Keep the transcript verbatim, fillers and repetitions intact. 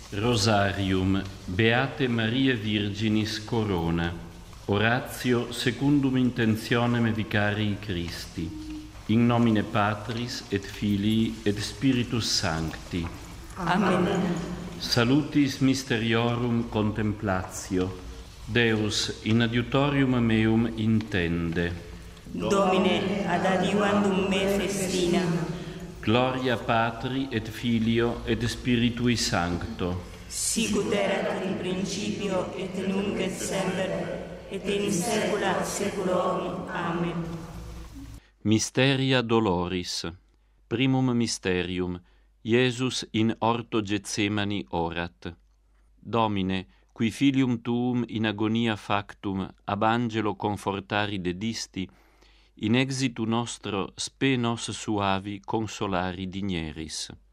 Rosarium, Beate Maria Virginis Corona, Oratio secundum intentionem Vicarii Christi, in nomine Patris et Filii et Spiritus Sancti. Amen. Salutis mysteriorum contemplatio, Deus in adiutorium meum intende. Domine, ad adiuvandum me festina. Gloria Patri et Filio et Spiritui Sancto. Sicut erat in principio et nunc et semper et in saecula saeculorum. Amen. Mysteria Doloris. Primum mysterium. Iesus in orto Getsemani orat. Domine, qui filium tuum in agonia factum ab angelo confortari dedisti, in exitu nostro spe nos suavi consolari digneris.